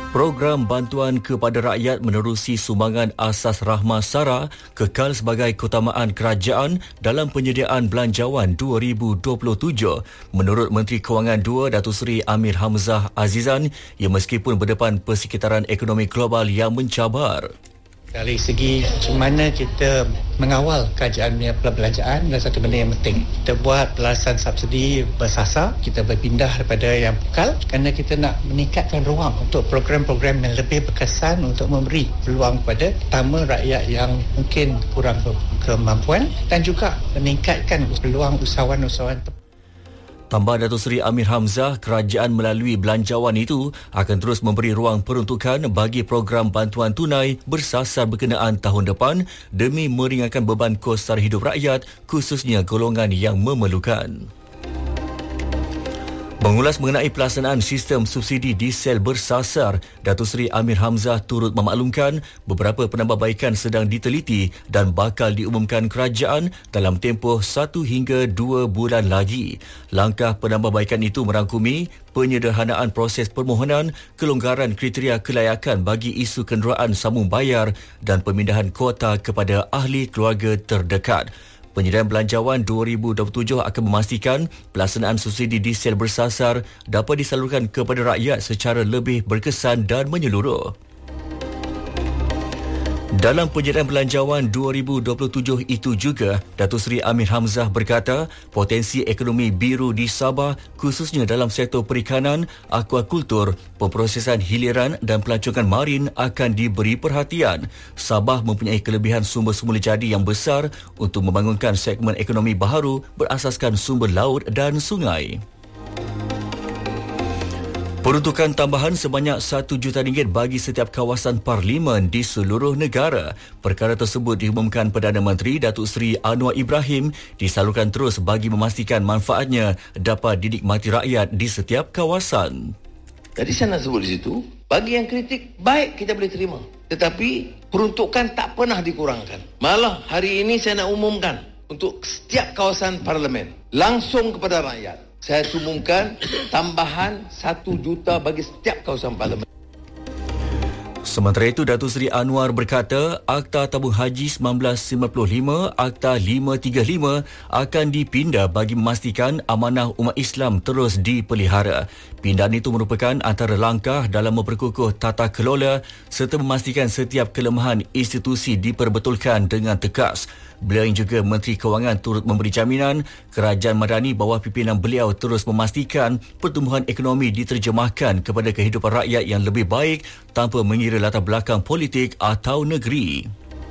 Program bantuan kepada rakyat menerusi sumbangan asas Rahmah Sara kekal sebagai keutamaan kerajaan dalam penyediaan belanjawan 2027. Menurut Menteri Kewangan 2 Datuk Seri Amir Hamzah Azizan, ia meskipun berdepan persekitaran ekonomi global yang mencabar. Dari segi macam mana kita mengawal kerajaan punya perbelanjaan adalah satu benda yang penting. Kita buat pelasan subsidi bersasar, kita berpindah daripada yang pekal kerana kita nak meningkatkan ruang untuk program-program yang lebih berkesan untuk memberi peluang kepada pertama rakyat yang mungkin kurang kemampuan dan juga meningkatkan peluang usahawan-usahawan. Tambah Datuk Seri Amir Hamzah, kerajaan melalui belanjawan itu akan terus memberi ruang peruntukan bagi program bantuan tunai bersasar berkenaan tahun depan demi meringankan beban kos sara hidup rakyat, khususnya golongan yang memerlukan. Mengulas mengenai pelaksanaan sistem subsidi diesel bersasar, Datuk Seri Amir Hamzah turut memaklumkan beberapa penambahbaikan sedang diteliti dan bakal diumumkan kerajaan dalam tempoh 1 hingga 2 bulan lagi. Langkah penambahbaikan itu merangkumi penyederhanaan proses permohonan, kelonggaran kriteria kelayakan bagi isu kenderaan sambung bayar dan pemindahan kuota kepada ahli keluarga terdekat. Penyediaan belanjawan 2027 akan memastikan pelaksanaan subsidi diesel bersasar dapat disalurkan kepada rakyat secara lebih berkesan dan menyeluruh. Dalam penyediaan belanjawan 2027 itu juga, Datuk Seri Amir Hamzah berkata potensi ekonomi biru di Sabah khususnya dalam sektor perikanan, akuakultur, pemprosesan hiliran dan pelancongan marin akan diberi perhatian. Sabah mempunyai kelebihan sumber semula jadi yang besar untuk membangunkan segmen ekonomi baharu berasaskan sumber laut dan sungai. Peruntukan tambahan sebanyak RM1 juta bagi setiap kawasan parlimen di seluruh negara. Perkara tersebut diumumkan Perdana Menteri Datuk Seri Anwar Ibrahim disalurkan terus bagi memastikan manfaatnya dapat dinikmati rakyat di setiap kawasan. Jadi saya nak sebut di situ, bagi yang kritik, baik kita boleh terima. Tetapi peruntukan tak pernah dikurangkan. Malah hari ini saya nak umumkan untuk setiap kawasan parlimen, langsung kepada rakyat. Saya umumkan tambahan RM1 juta bagi setiap kawasan parlimen. Sementara itu, Datuk Seri Anwar berkata Akta Tabung Haji 1955, Akta 535 akan dipindah bagi memastikan amanah umat Islam terus dipelihara. Pindahan itu merupakan antara langkah dalam memperkukuh tata kelola serta memastikan setiap kelemahan institusi diperbetulkan dengan tegas. Beliau yang juga Menteri Kewangan turut memberi jaminan Kerajaan Madani bawah pimpinan beliau terus memastikan pertumbuhan ekonomi diterjemahkan kepada kehidupan rakyat yang lebih baik tanpa mengira latar belakang politik atau negeri.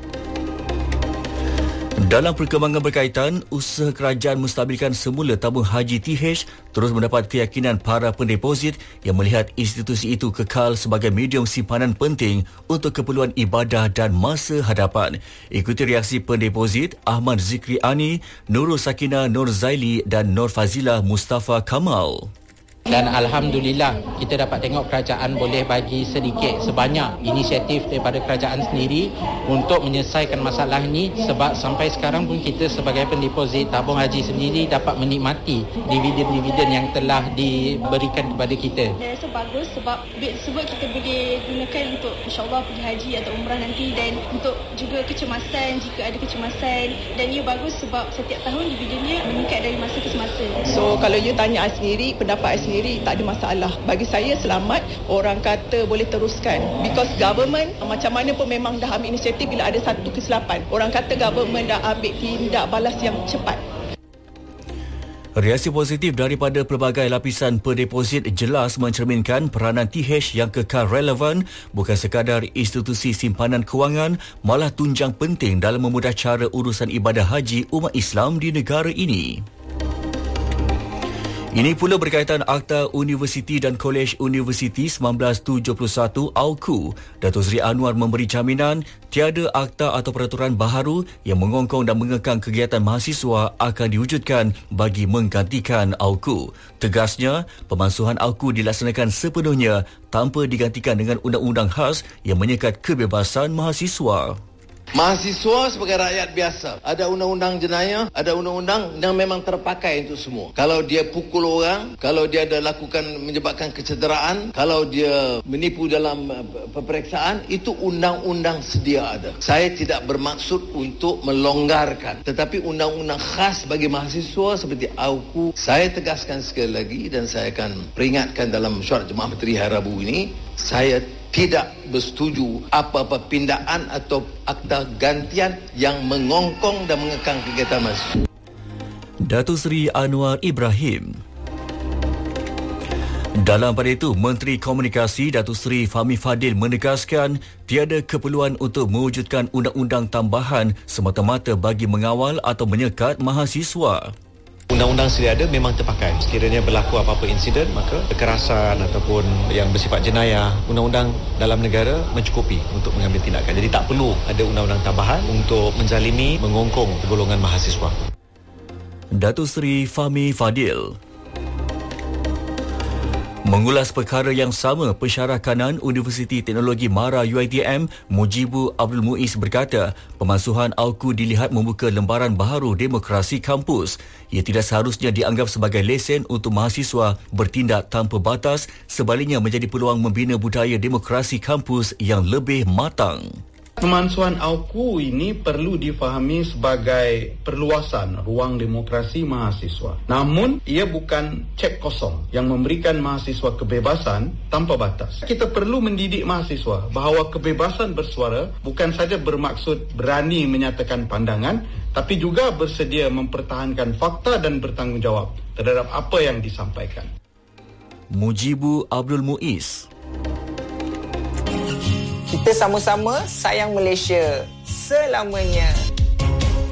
Dalam perkembangan berkaitan, usaha kerajaan menstabilkan semula tabung haji TH terus mendapat keyakinan para pendeposit yang melihat institusi itu kekal sebagai medium simpanan penting untuk keperluan ibadah dan masa hadapan. Ikuti reaksi pendeposit Ahmad Zikri Ani, Nurul Sakinah Nur Zaili dan Nur Fazilah Mustafa Kamal. Dan Alhamdulillah kita dapat tengok kerajaan boleh bagi sedikit sebanyak inisiatif daripada kerajaan sendiri untuk menyelesaikan masalah ini, sebab sampai sekarang pun kita sebagai pendeposit tabung haji sendiri dapat menikmati dividen-dividen yang telah diberikan kepada kita. Saya rasa bagus sebab duit tersebut kita boleh gunakan untuk insyaAllah pergi haji atau umrah nanti, dan untuk juga kecemasan jika ada kecemasan, dan ia bagus sebab setiap tahun dividennya meningkat dari masa ke semasa. So kalau you tanya I sendiri, pendapat I sendiri tak ada masalah. Bagi saya selamat, orang kata boleh teruskan. Because government macam mana pun memang dah ambil inisiatif bila ada satu kesilapan. Orang kata government dah ambil tindak balas yang cepat. Reaksi positif daripada pelbagai lapisan pendeposit jelas mencerminkan peranan TH yang kekal relevan bukan sekadar institusi simpanan kewangan, malah tunjang penting dalam memudah cara urusan ibadah haji umat Islam di negara ini. Ini pula berkaitan Akta Universiti dan Kolej Universiti 1971 AUKU. Datuk Seri Anwar memberi jaminan tiada akta atau peraturan baharu yang mengongkong dan mengekang kegiatan mahasiswa akan diwujudkan bagi menggantikan AUKU. Tegasnya, pemansuhan AUKU dilaksanakan sepenuhnya tanpa digantikan dengan undang-undang khas yang menyekat kebebasan mahasiswa. Mahasiswa sebagai rakyat biasa, ada undang-undang jenayah, ada undang-undang yang memang terpakai untuk semua. Kalau dia pukul orang, kalau dia ada lakukan menyebabkan kecederaan, kalau dia menipu dalam peperiksaan, itu undang-undang sedia ada. Saya tidak bermaksud untuk melonggarkan, tetapi undang-undang khas bagi mahasiswa seperti AUKU, saya tegaskan sekali lagi dan saya akan peringatkan dalam mesyuarat Jemaah Menteri hari Rabu ini, saya tidak bersetuju apa-apa pindaan atau akta gantian yang mengongkong dan mengekang kegiatan mahasiswa. Datuk Seri Anwar Ibrahim. Dalam pada itu, Menteri Komunikasi Datuk Seri Fahmi Fadil menegaskan tiada keperluan untuk mewujudkan undang-undang tambahan semata-mata bagi mengawal atau menyekat mahasiswa. Undang-undang sedia ada memang terpakai. Sekiranya berlaku apa-apa insiden, maka kekerasan ataupun yang bersifat jenayah, undang-undang dalam negara mencukupi untuk mengambil tindakan. Jadi tak perlu ada undang-undang tambahan untuk menzalimi, mengongkong golongan mahasiswa. Datuk Seri Fahmi Fadil. Mengulas perkara yang sama, Pensyarah Kanan Universiti Teknologi MARA UiTM, Mujibu Abdul Muiz berkata, pemasuhan AUKU dilihat membuka lembaran baharu demokrasi kampus. Ia tidak seharusnya dianggap sebagai lesen untuk mahasiswa bertindak tanpa batas, sebaliknya menjadi peluang membina budaya demokrasi kampus yang lebih matang. Pemansuhan AUKU ini perlu difahami sebagai perluasan ruang demokrasi mahasiswa. Namun, ia bukan cek kosong yang memberikan mahasiswa kebebasan tanpa batas. Kita perlu mendidik mahasiswa bahawa kebebasan bersuara bukan saja bermaksud berani menyatakan pandangan, tapi juga bersedia mempertahankan fakta dan bertanggungjawab terhadap apa yang disampaikan. Mujibu Abdul Muiz. Kita sama-sama sayang Malaysia selamanya.